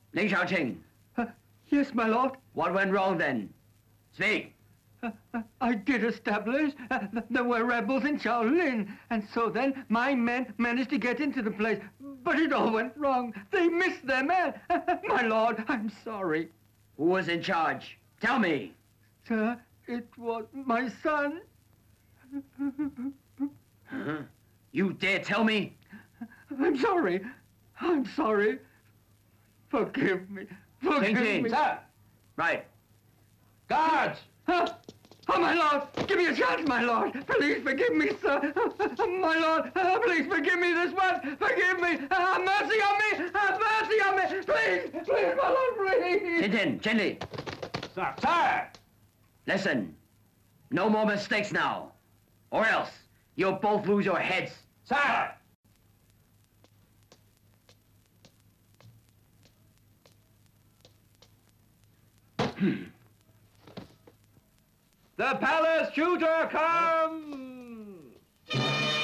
Ling Shaoqing. Yes, my lord. What went wrong then? Speak. I did establish there were rebels in Shaolin, and so then my men managed to get into the place, but it all went wrong. They missed their man. My lord, I'm sorry. Who was in charge? Tell me. Sir, it was my son. Huh? You dare tell me? I'm sorry. I'm sorry. Forgive me. Forgive me. Sir. Right. Guards! Huh? Oh, my lord, give me a chance, my lord. Please forgive me, sir. My lord, please forgive me this once. Forgive me. Have mercy on me. Have mercy on me. Please, please, my lord, please. Tintin, gently. Sir. Sir! Listen, no more mistakes now, or else you'll both lose your heads. Sir! The palace tutor comes!